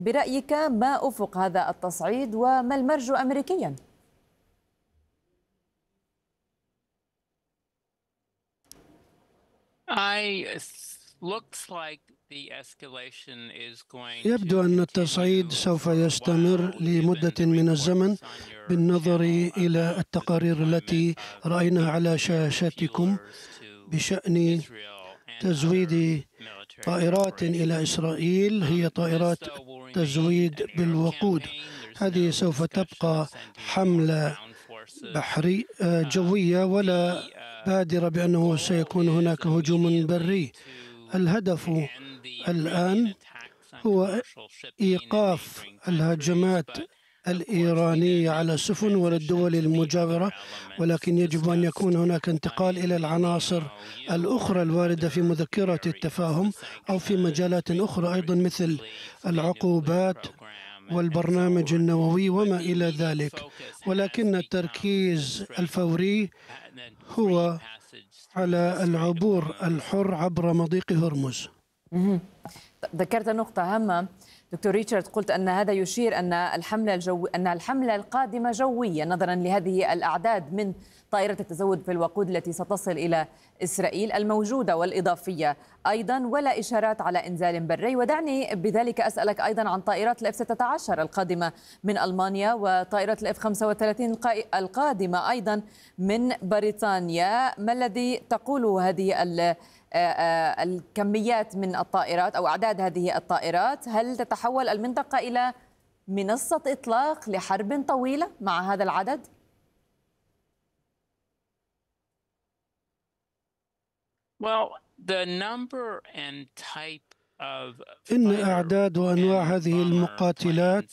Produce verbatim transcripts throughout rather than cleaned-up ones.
برأيك ما أفق هذا التصعيد وما المرجو أمريكيا؟ يبدو أن التصعيد سوف يستمر لمدة من الزمن بالنظر إلى التقارير التي رأيناها على شاشاتكم بشأن تزويد طائرات إلى إسرائيل، هي طائرات تزويد بالوقود. هذه سوف تبقى حملة بحري جوية ولا بادرة بأنه سيكون هناك هجوم بري. الهدف الآن هو إيقاف الهجمات الإيرانية على السفن والدول المجاورة، ولكن يجب أن يكون هناك انتقال إلى العناصر الأخرى الواردة في مذكرة التفاهم أو في مجالات أخرى أيضا مثل العقوبات والبرنامج النووي وما إلى ذلك، ولكن التركيز الفوري هو على العبور الحر عبر مضيق هرمز. ذكرت نقطة هامة دكتور ريتشارد، قلت أن هذا يشير أن الحملة الجو أن الحملة القادمة جوية نظرا لهذه الأعداد من طائرة التزود في الوقود التي ستصل إلى إسرائيل الموجودة والإضافية أيضا، ولا إشارات على إنزال بري. ودعني بذلك أسألك أيضا عن طائرات الإف ستة عشر القادمة من ألمانيا وطائرات الإف خمسة وثلاثين القادمة أيضا من بريطانيا. ما الذي تقوله هذه الكميات من الطائرات أو أعداد هذه الطائرات؟ هل تتحول المنطقة إلى منصة إطلاق لحرب طويلة مع هذا العدد؟ Well, the number and type إن أعداد وأنواع هذه المقاتلات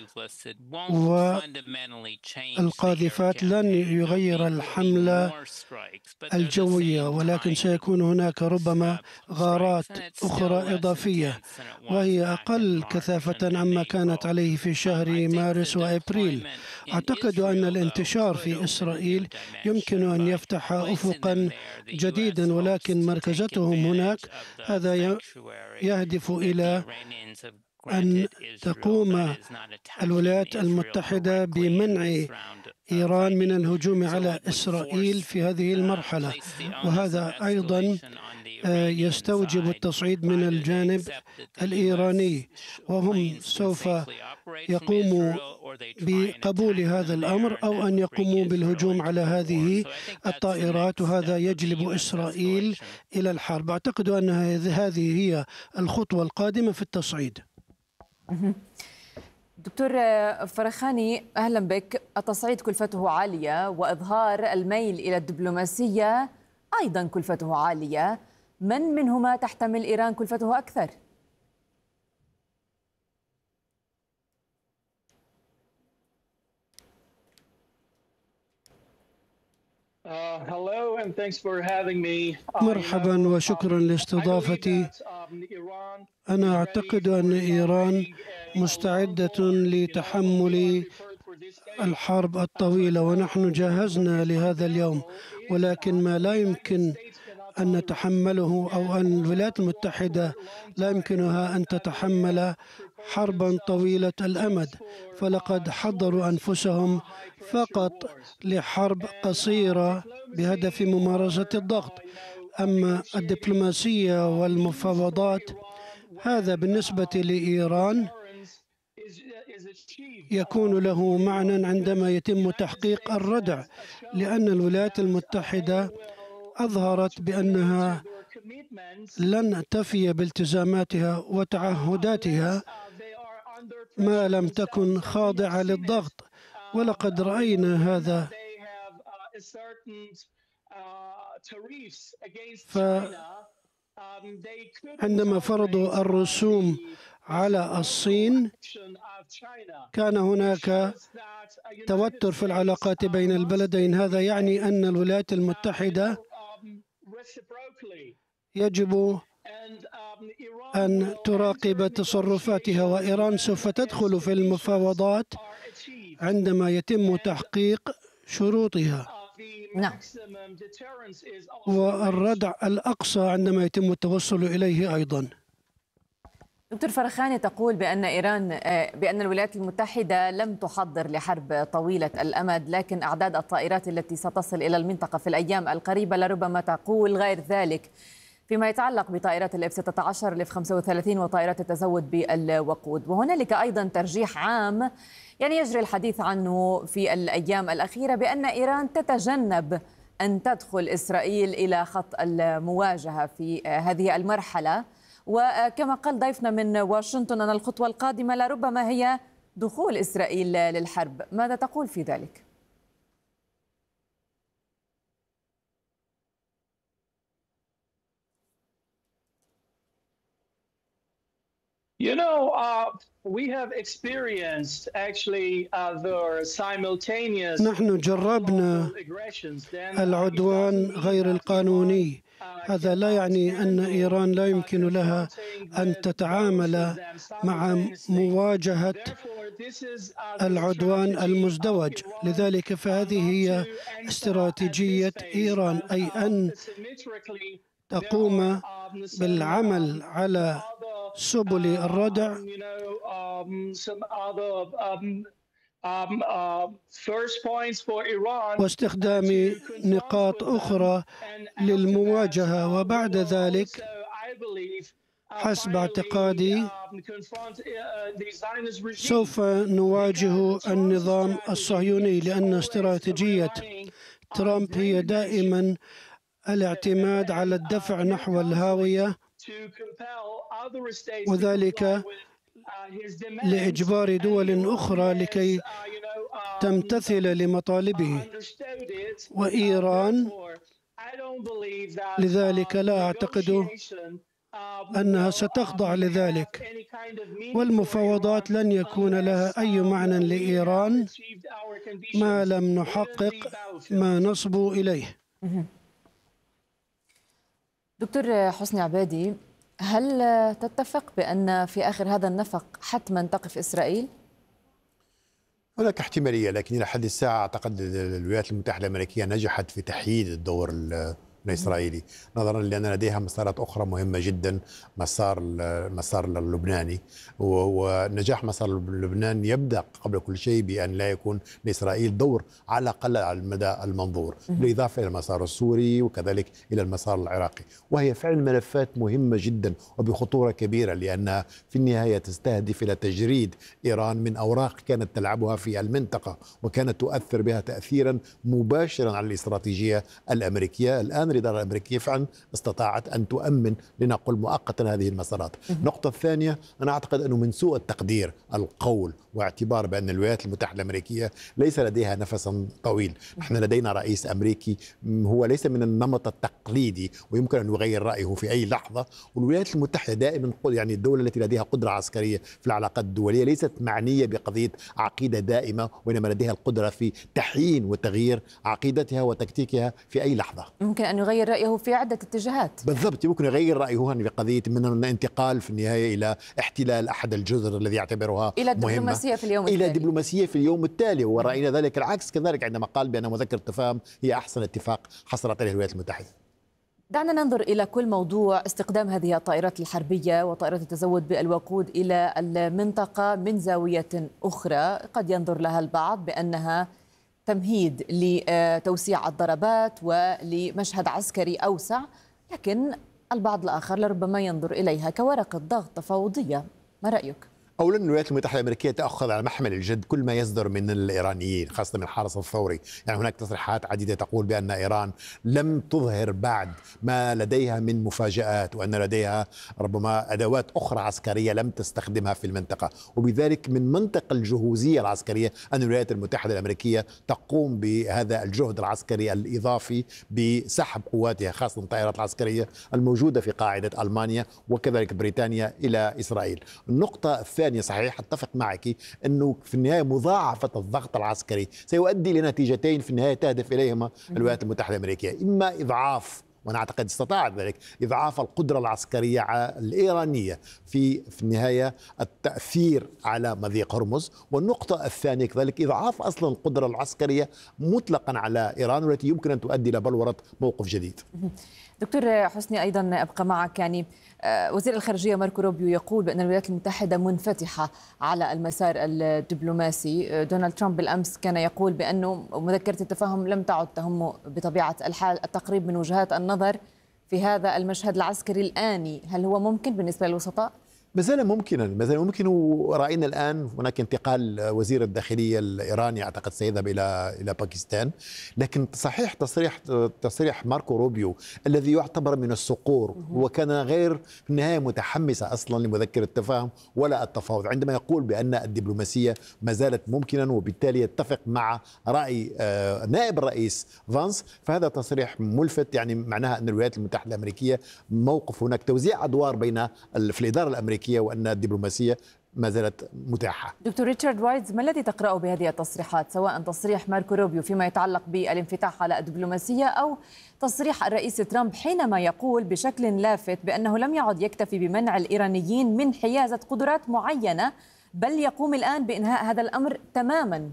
والقاذفات لن يغير الحملة الجوية، ولكن سيكون هناك ربما غارات أخرى إضافية وهي أقل كثافة عما كانت عليه في شهر مارس وأبريل. أعتقد أن الانتشار في إسرائيل يمكن أن يفتح أفقا جديدا، ولكن مركزتهم هناك هذا يهدف إلى أن تقوم الولايات المتحدة بمنع إيران من الهجوم على إسرائيل في هذه المرحلة، وهذا أيضا يستوجب التصعيد من الجانب الإيراني، وهم سوف يقوموا بقبول هذا الأمر أو أن يقوموا بالهجوم على هذه الطائرات، وهذا يجلب إسرائيل إلى الحرب. أعتقد أن هذه هي الخطوة القادمة في التصعيد. دكتور فرخاني، أهلا بك. التصعيد كلفته عالية وإظهار الميل إلى الدبلوماسية أيضا كلفته عالية، من منهما تحتمل إيران كلفته أكثر؟ مرحبا وشكرا لاستضافتي. أنا أعتقد أن إيران مستعدة لتحمل الحرب الطويلة ونحن جاهزنا لهذا اليوم، ولكن ما لا يمكن أن نتحمله أو أن الولايات المتحدة لا يمكنها أن تتحمل حربا طويلة الأمد، فلقد حضروا أنفسهم فقط لحرب قصيرة بهدف ممارسة الضغط. أما الدبلوماسية والمفاوضات هذا بالنسبة لإيران يكون له معنى عندما يتم تحقيق الردع، لأن الولايات المتحدة أظهرت بأنها لن تفي بالتزاماتها وتعهداتها ما لم تكن خاضعة للضغط، ولقد رأينا هذا. فعندما فرضوا الرسوم على الصين كان هناك توتر في العلاقات بين البلدين. هذا يعني أن الولايات المتحدة يجب أن تراقب تصرفاتها، وإيران سوف تدخل في المفاوضات عندما يتم تحقيق شروطها. نعم. والردع الأقصى عندما يتم التوصل إليه أيضا. دكتور فرخاني تقول بأن إيران بأن الولايات المتحدة لم تحضر لحرب طويلة الأمد، لكن أعداد الطائرات التي ستصل إلى المنطقة في الأيام القريبة لربما تقول غير ذلك فيما يتعلق بطائرات الاف ستة عشر الاف خمسة وثلاثين وطائرات التزود بالوقود. وهنالك أيضا ترجيح عام يعني يجري الحديث عنه في الأيام الأخيرة بأن إيران تتجنب أن تدخل إسرائيل إلى خط المواجهة في هذه المرحلة، وكما قال ضيفنا من واشنطن أن الخطوة القادمة لربما هي دخول إسرائيل للحرب. ماذا تقول في ذلك؟ You know, uh, we have experienced actually uh, the simultaneous. نحن جربنا العدوان غير القانوني. هذا لا يعني أن إيران لا يمكن لها أن تتعامل مع مواجهة العدوان المزدوج. لذلك فهذه هي استراتيجية إيران، أي أن تقوم بالعمل على سبل الردع واستخدام نقاط أخرى للمواجهة، وبعد ذلك حسب اعتقادي سوف نواجه النظام الصهيوني، لأن استراتيجية ترامب هي دائما الاعتماد على الدفع نحو الهاوية، وذلك لإجبار دول أخرى لكي تمتثل لمطالبه. وإيران لذلك لا أعتقد أنها ستخضع لذلك، والمفاوضات لن يكون لها أي معنى لإيران ما لم نحقق ما نصبو إليه. دكتور حسني عبادي، هل تتفق بأن في آخر هذا النفق حتما تقف إسرائيل؟ هناك احتمالية، لكن إلى حد الساعة أعتقد الولايات المتحدة الأمريكية نجحت في تحييد الدور الإسرائيلي، نظرا لأن لديها مسارات أخرى مهمة جدا، مسار المسار اللبناني، ونجاح مسار لبنان يبدأ قبل كل شيء بأن لا يكون لإسرائيل دور على الأقل على المدى المنظور، بالإضافة إلى المسار السوري وكذلك إلى المسار العراقي، وهي فعلا ملفات مهمة جدا وبخطورة كبيرة، لأنها في النهاية تستهدف إلى تجريد إيران من أوراق كانت تلعبها في المنطقة وكانت تؤثر بها تأثيرا مباشرا على الاستراتيجية الأمريكية. الآن الإدارة الأمريكية فعلا استطاعت أن تؤمن لنقل مؤقتا هذه المسارات. النقطة الثانية، أنا أعتقد أنه من سوء التقدير القول واعتبار بأن الولايات المتحدة الأمريكية ليس لديها نفس طويل. نحن لدينا رئيس أمريكي هو ليس من النمط التقليدي ويمكن أن يغير رأيه في أي لحظة، والولايات المتحدة دائما يعني الدولة التي لديها قدرة عسكرية في العلاقات الدولية ليست معنية بقضية عقيدة دائمة، وإنما لديها القدرة في تحيين وتغيير عقيدتها وتكتيكها في أي لحظة. ممكن أن يغير رأيه في عدة اتجاهات. بالضبط، يمكن يغير رأيه بقضية من الانتقال في النهاية إلى احتلال أحد الجزر الذي يعتبرها إلى مهمة، الدبلوماسية في اليوم إلى التالي. دبلوماسية في اليوم التالي، ورأينا ذلك العكس كذلك عندما قال بأن مذكرة التفاهم هي أحسن اتفاق حصلت عليه الولايات المتحدة. دعنا ننظر إلى كل موضوع استخدام هذه الطائرات الحربية وطائرات التزود بالوقود إلى المنطقة من زاوية أخرى. قد ينظر لها البعض بأنها تمهيد لتوسيع الضربات ولمشهد عسكري أوسع، لكن البعض الآخر لربما ينظر إليها كورقة ضغط تفاوضية. ما رأيك؟ أولا الولايات المتحدة الأمريكية تأخذ على محمل الجد كل ما يصدر من الإيرانيين، خاصة من الحرس الثوري. يعني هناك تصريحات عديدة تقول بأن إيران لم تظهر بعد ما لديها من مفاجآت، وأن لديها ربما أدوات أخرى عسكرية لم تستخدمها في المنطقة، وبذلك من منطق الجهوزية العسكرية أن الولايات المتحدة الأمريكية تقوم بهذا الجهد العسكري الإضافي بسحب قواتها خاصة الطائرات العسكرية الموجودة في قاعدة ألمانيا وكذلك بريطانيا إلى إسرائيل. النقطة الثانية، صحيح اتفق معك انه في النهايه مضاعفه الضغط العسكري سيؤدي لنتيجتين في النهايه تهدف اليهما الولايات المتحده الامريكيه، اما اضعاف وأنا أعتقد استطاعت ذلك، إضعاف القدرة العسكرية الإيرانية في في النهاية التأثير على مضيق هرمز. والنقطة الثانية كذلك إضعاف أصلا القدرة العسكرية مطلقا على إيران، والتي يمكن أن تؤدي إلى بلورة موقف جديد. دكتور حسني، أيضا أبقى معك. يعني وزير الخارجية ماركو روبيو يقول بأن الولايات المتحدة منفتحة على المسار الدبلوماسي. دونالد ترامب بالأمس كان يقول بأنه مذكرة التفاهم لم تعد تهم بطبيعة الحال التقريب من وجهات النظر في هذا المشهد العسكري الآني. هل هو ممكن بالنسبة للوسطاء؟ ما زال ممكنا ما زال ممكن. ورأينا الآن هناك انتقال وزير الداخلية الإيراني، أعتقد سيذهب إلى إلى باكستان. لكن صحيح تصريح تصريح ماركو روبيو الذي يعتبر من الصقور، وكان غير في النهاية متحمسة أصلا لمذكرة التفاهم ولا التفاوض، عندما يقول بأن الدبلوماسية ما زالت ممكنا، وبالتالي يتفق مع رأي نائب الرئيس فانس. فهذا تصريح ملفت، يعني معناها أن الولايات المتحدة الأمريكية موقف هناك توزيع أدوار بين في الإدارة الأمريكية، وأن الدبلوماسية ما زالت متاحة. دكتور ريتشارد وايتز، ما الذي تقرأه بهذه التصريحات، سواء تصريح ماركو روبيو فيما يتعلق بالانفتاح على الدبلوماسية أو تصريح الرئيس ترامب حينما يقول بشكل لافت بأنه لم يعد يكتفي بمنع الإيرانيين من حيازة قدرات معينة، بل يقوم الآن بإنهاء هذا الأمر تماما؟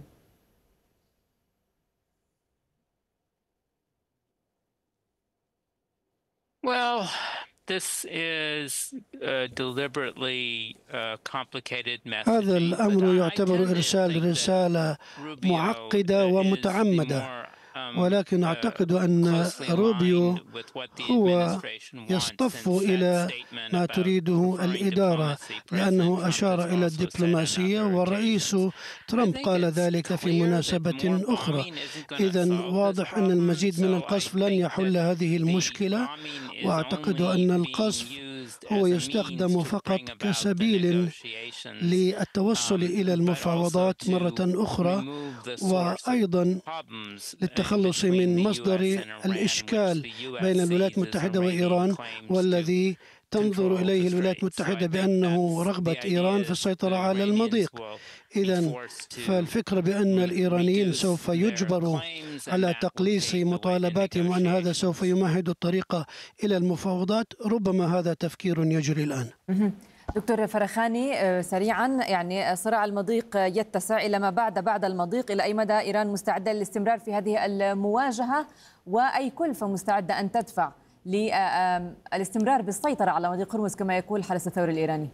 Well, this is a deliberately uh, complicated messaging. هذا الأمر يعتبر إرسال رسالة معقدة ومتعمدة، ولكن أعتقد أن روبيو هو يصطف إلى ما تريده الإدارة، لأنه أشار إلى الدبلوماسية، والرئيس ترامب قال ذلك في مناسبة أخرى. إذن واضح أن المزيد من القصف لن يحل هذه المشكلة، وأعتقد أن القصف هو يستخدم فقط كسبيل للتوصل إلى المفاوضات مرة أخرى، وأيضا للتخلص من مصدر الإشكال بين الولايات المتحدة وإيران، والذي تنظر إليه الولايات المتحدة بأنه رغبة إيران في السيطرة على المضيق. إذن فالفكرة بأن الإيرانيين سوف يجبروا على تقليص مطالباتهم وأن هذا سوف يمهد الطريق إلى المفاوضات، ربما هذا تفكير يجري الآن. دكتور فرخاني، سريعا، يعني صراع المضيق يتسع إلى ما بعد بعد المضيق. إلى أي مدى إيران مستعدة للاستمرار في هذه المواجهة، وأي كلفة مستعدة أن تدفع للاستمرار بالسيطرة على مضيق هرمز كما يقول الحرس الثوري الإيراني؟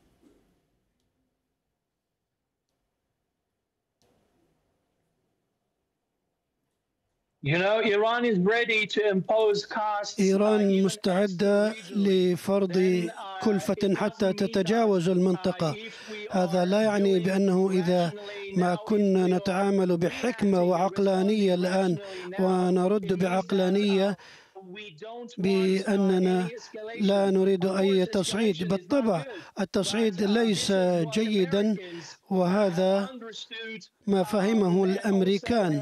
إيران مستعدة لفرض كلفة حتى تتجاوز المنطقة. هذا لا يعني بأنه إذا ما كنا نتعامل بحكمة وعقلانية الآن ونرد بعقلانية بأننا لا نريد أي تصعيد. بالطبع التصعيد ليس جيدا، وهذا ما فهمه الأمريكان،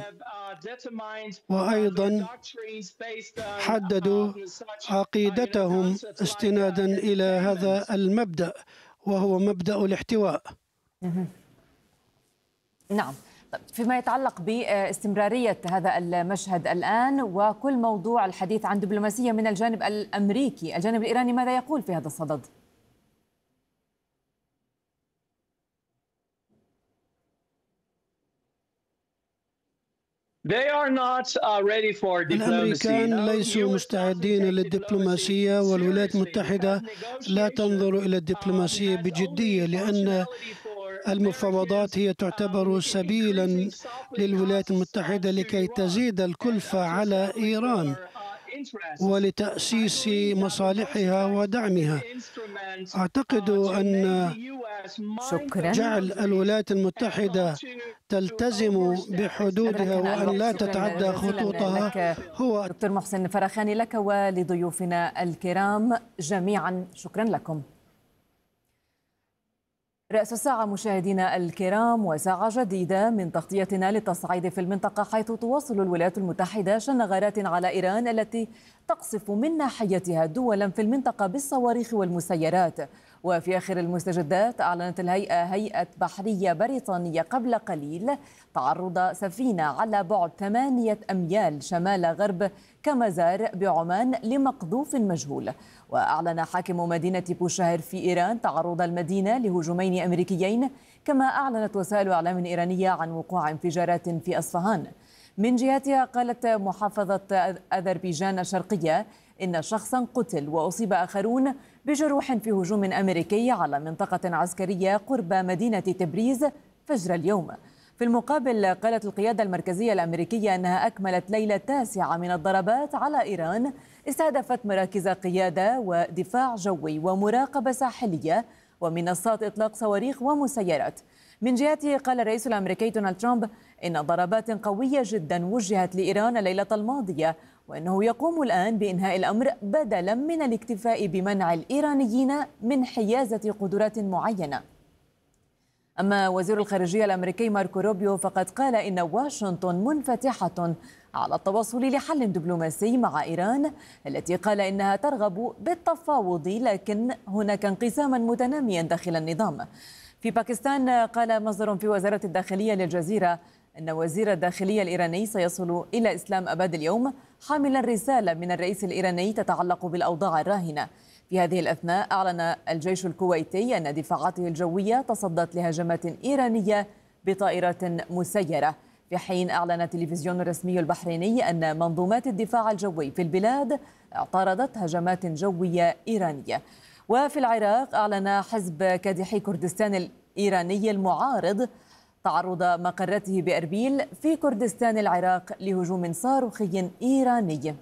وأيضا حددوا عقيدتهم استنادا إلى هذا المبدأ، وهو مبدأ الاحتواء. نعم. فيما يتعلق باستمرارية هذا المشهد الآن وكل موضوع الحديث عن دبلوماسية من الجانب الأمريكي، الجانب الإيراني ماذا يقول في هذا الصدد؟ الأمريكان ليسوا مستعدين للدبلوماسية، والولايات المتحدة لا تنظر إلى الدبلوماسية بجدية، لأن المفاوضات هي تعتبر سبيلا للولايات المتحدة لكي تزيد الكلفة على إيران ولتأسيس مصالحها ودعمها. أعتقد أن جعل الولايات المتحدة تلتزم بحدودها وأن لا تتعدى خطوطها هو. دكتور محسن فرخاني، لك ولضيوفنا الكرام جميعا شكرا لكم. رأس الساعة مشاهدينا الكرام، وساعة جديدة من تغطيتنا للتصعيد في المنطقة، حيث تواصل الولايات المتحدة شن غارات على إيران التي تقصف من ناحيتها دولا في المنطقة بالصواريخ والمسيرات. وفي آخر المستجدات، أعلنت الهيئة هيئة بحرية بريطانية قبل قليل تعرض سفينة على بعد ثمانية أميال شمال غرب كمزار بعمان لمقذوف مجهول. وأعلن حاكم مدينة بوشهر في إيران تعرض المدينة لهجومين أمريكيين، كما أعلنت وسائل إعلام إيرانية عن وقوع انفجارات في أصفهان. من جهتها، قالت محافظة أذربيجان الشرقية إن شخصا قتل وأصيب آخرون بجروح في هجوم أمريكي على منطقة عسكرية قرب مدينة تبريز فجر اليوم. في المقابل، قالت القيادة المركزية الأمريكية أنها أكملت ليلة تاسعة من الضربات على إيران استهدفت مراكز قيادة ودفاع جوي ومراقبة ساحلية ومنصات إطلاق صواريخ ومسيرات. من جهته، قال الرئيس الأمريكي دونالد ترامب إن ضربات قوية جدا وجهت لإيران الليلة الماضية، وأنه يقوم الآن بإنهاء الأمر بدلا من الاكتفاء بمنع الإيرانيين من حيازة قدرات معينة. أما وزير الخارجية الأمريكي ماركو روبيو فقد قال إن واشنطن منفتحة على التواصل لحل دبلوماسي مع إيران، التي قال إنها ترغب بالتفاوض، لكن هناك انقساما متناميا داخل النظام. في باكستان، قال مصدر في وزارة الداخلية للجزيرة أن وزير الداخلية الإيراني سيصل إلى إسلام أباد اليوم حاملا رسالة من الرئيس الإيراني تتعلق بالأوضاع الراهنة. في هذه الأثناء، أعلن الجيش الكويتي أن دفاعاته الجوية تصدت لهجمات إيرانية بطائرات مسيرة، في حين أعلن التلفزيون الرسمي البحريني أن منظومات الدفاع الجوي في البلاد اعترضت هجمات جوية إيرانية. وفي العراق، أعلن حزب كادحي كردستان الإيراني المعارض تعرض مقرته بأربيل في كردستان العراق لهجوم صاروخي إيراني.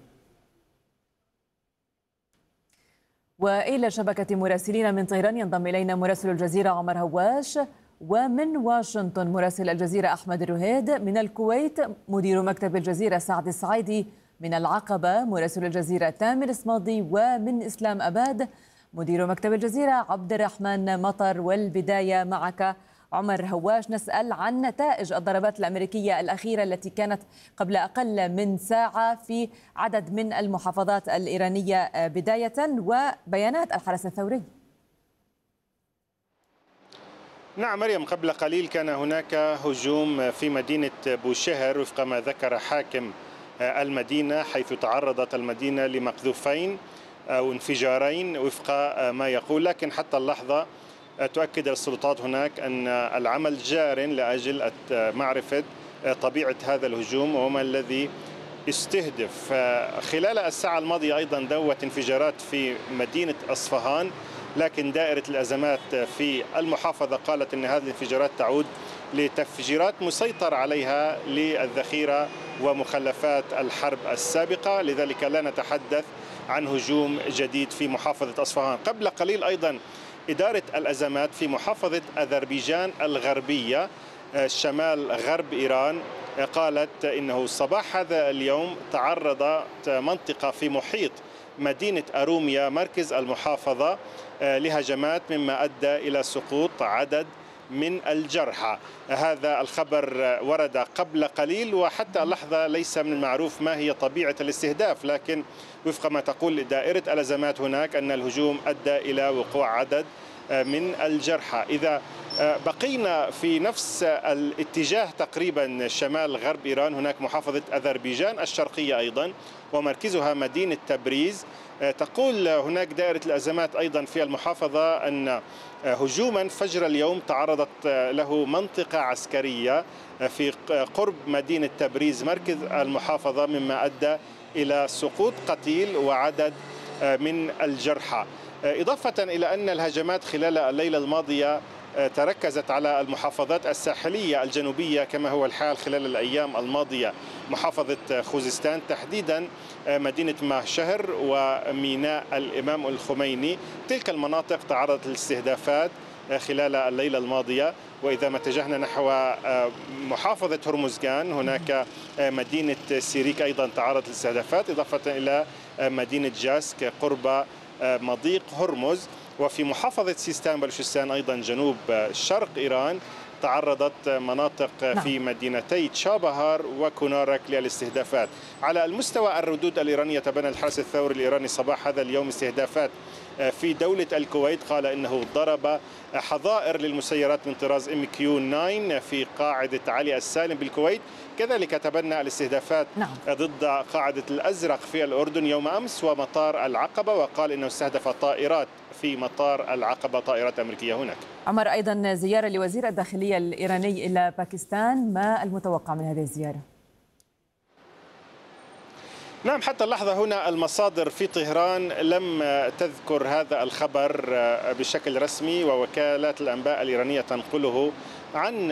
وإلى شبكة مراسلين من طهران ينضم إلينا مراسل الجزيرة عمر هواش، ومن واشنطن مراسل الجزيرة أحمد الرهيد، من الكويت مدير مكتب الجزيرة سعد السعيدي، من العقبة مراسل الجزيرة تامر اسماضي، ومن إسلام أباد مدير مكتب الجزيرة عبد الرحمن مطر. والبداية معك عمر هواش، نسأل عن نتائج الضربات الأمريكية الأخيرة التي كانت قبل أقل من ساعة في عدد من المحافظات الإيرانية بداية، وبيانات الحرس الثوري. نعم مريم، قبل قليل كان هناك هجوم في مدينة بوشهر وفق ما ذكر حاكم المدينة، حيث تعرضت المدينة لمقذوفين أو انفجارين وفق ما يقول، لكن حتى اللحظة تؤكد السلطات هناك أن العمل جار لأجل معرفة طبيعة هذا الهجوم وما الذي استهدف. خلال الساعة الماضية أيضا دوت انفجارات في مدينة أصفهان، لكن دائرة الأزمات في المحافظة قالت أن هذه الانفجارات تعود لتفجيرات مسيطر عليها للذخيرة ومخلفات الحرب السابقة، لذلك لا نتحدث عن هجوم جديد في محافظة أصفهان. قبل قليل أيضا إدارة الأزمات في محافظة أذربيجان الغربية شمال غرب إيران قالت إنه صباح هذا اليوم تعرضت منطقة في محيط مدينة أروميا مركز المحافظة لهجمات مما أدى إلى سقوط عدد من الجرحى. هذا الخبر ورد قبل قليل، وحتى اللحظة ليس من المعروف ما هي طبيعة الاستهداف، لكن وفق ما تقول دائرة الأزمات هناك أن الهجوم أدى إلى وقوع عدد من الجرحى. إذا بقينا في نفس الاتجاه تقريبا شمال غرب إيران، هناك محافظة أذربيجان الشرقية أيضا ومركزها مدينة تبريز. تقول هناك دائرة الأزمات أيضا في المحافظة أن هجوما فجر اليوم تعرضت له منطقة عسكرية في قرب مدينة تبريز مركز المحافظة، مما أدى إلى سقوط قتيل وعدد من الجرحى، إضافة إلى أن الهجمات خلال الليلة الماضية تركزت على المحافظات الساحلية الجنوبية كما هو الحال خلال الأيام الماضية، محافظة خوزستان تحديدا، مدينة ماشهر وميناء الإمام الخميني. تلك المناطق تعرضت للاستهدافات خلال الليلة الماضية. وإذا ما اتجهنا نحو محافظة هرمزغان، هناك مدينة سيريك أيضا تعرضت للاستهدافات، إضافة إلى مدينة جاسك قرب مضيق هرمز. وفي محافظة سيستان بلوشستان أيضا جنوب شرق إيران تعرضت مناطق في مدينتي تشابهار وكونارك للاستهدافات. على المستوى الردود الإيرانية، تبنى الحرس الثوري الإيراني صباح هذا اليوم استهدافات في دولة الكويت. قال إنه ضرب حظائر للمسيرات من طراز ام كيو تسعة في قاعدة علي السالم بالكويت. كذلك تبنى الاستهدافات نعم. ضد قاعدة الأزرق في الأردن يوم أمس ومطار العقبة، وقال إنه استهدف طائرات في مطار العقبة، طائرات أمريكية هناك. عمر، أيضا زيارة لوزير الداخلية الإيراني إلى باكستان، ما المتوقع من هذه الزيارة؟ نعم، حتى اللحظة هنا المصادر في طهران لم تذكر هذا الخبر بشكل رسمي، ووكالات الأنباء الإيرانية تنقله عن